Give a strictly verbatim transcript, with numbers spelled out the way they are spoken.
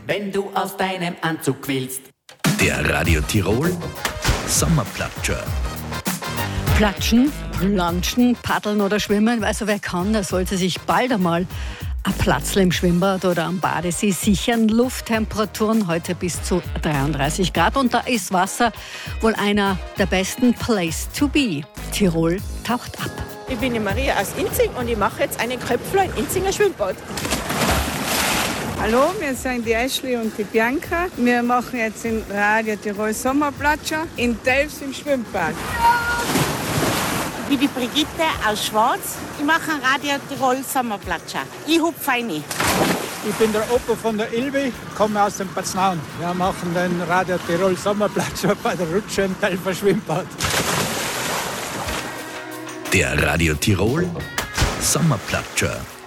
wenn du aus deinem Anzug willst. Der Radio Tirol Sommerplatscher. Platschen, planschen, paddeln oder schwimmen. Also wer kann, der sollte sich bald einmal ein Platzl im Schwimmbad oder am Badesee sichern. Lufttemperaturen heute bis zu dreiunddreißig Grad und da ist Wasser wohl einer der besten Place to be. Tirol taucht ab. Ich bin die Maria aus Inzing und ich mache jetzt einen Köpfler im Inzinger Schwimmbad. Hallo, wir sind die Ashley und die Bianca. Wir machen jetzt in Radio Tirol Sommerplatscher in Delfs im Schwimmbad. Ich bin die Brigitte aus Schwarz. Ich mache einen Radio Tirol Sommerplatscher. Ich hupfe rein. Ich bin der Opa von der Ilvi, komme aus dem Paznaun. Wir machen den Radio Tirol Sommerplatscher bei der Rutsche im Delfer Schwimmbad. Der Radio Tirol Sommerplatscher.